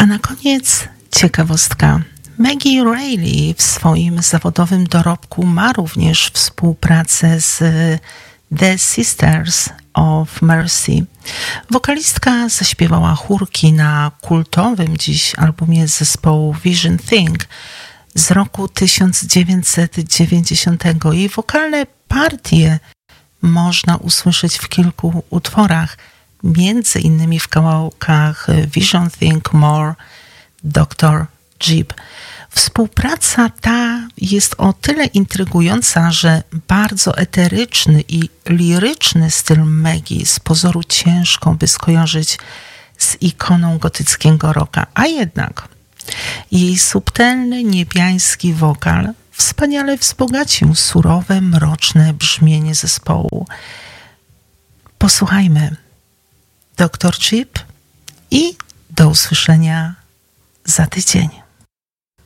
A na koniec ciekawostka. Maggie Reilly w swoim zawodowym dorobku ma również współpracę z The Sisters of Mercy. Wokalistka zaśpiewała chórki na kultowym dziś albumie zespołu Vision Thing z roku 1990. Jej wokalne partie można usłyszeć w kilku utworach, między innymi w kawałkach Vision Think More, Dr. Jeep. Współpraca ta jest o tyle intrygująca, że bardzo eteryczny i liryczny styl Maggie z pozoru ciężko by skojarzyć z ikoną gotyckiego rocka, a jednak jej subtelny, niebiański wokal wspaniale wzbogacił surowe, mroczne brzmienie zespołu. Posłuchajmy Dr. Jeep i do usłyszenia za tydzień.